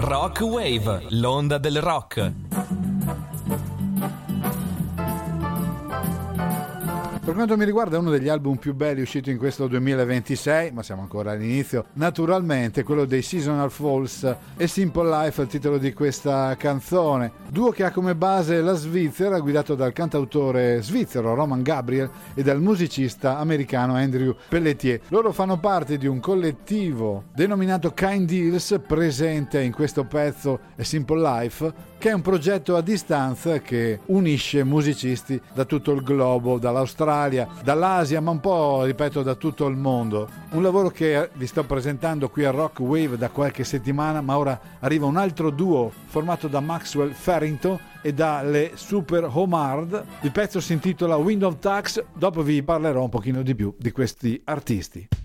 Rock Wave, l'onda del rock. Per quanto mi riguarda è uno degli album più belli usciti in questo 2026, ma siamo ancora all'inizio, naturalmente quello dei Seasonal Falls e Simple Life è il titolo di questa canzone, duo che ha come base la Svizzera, guidato dal cantautore svizzero Roman Gabriel e dal musicista americano Andrew Pelletier. Loro fanno parte di un collettivo denominato Kind Deals, presente in questo pezzo Simple Life, che è un progetto a distanza che unisce musicisti da tutto il globo, dall'Australia, dall'Asia, ma un po', ripeto, da tutto il mondo. Un lavoro che vi sto presentando qui a Rock Wave da qualche settimana, ma ora arriva un altro duo formato da Maxwell Farrington e dalle Super Homard. Il pezzo si intitola Wind of Tax, dopo vi parlerò un pochino di più di questi artisti.